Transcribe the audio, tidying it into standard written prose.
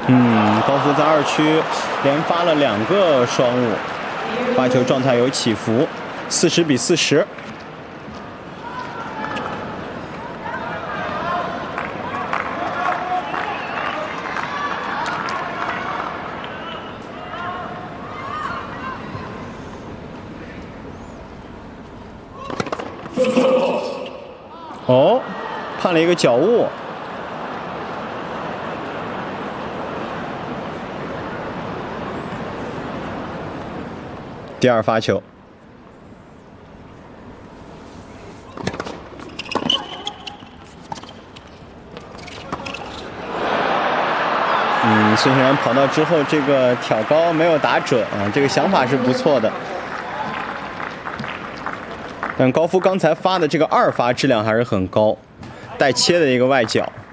高夫在2区连发了2个双误，发球状态有起伏，40比40。哦，判了一个脚误。第2发球。孙兴然跑到之后，这个挑高没有打准啊，这个想法是不错的。但高夫刚才发的这个2发质量还是很高，带切的一个外角。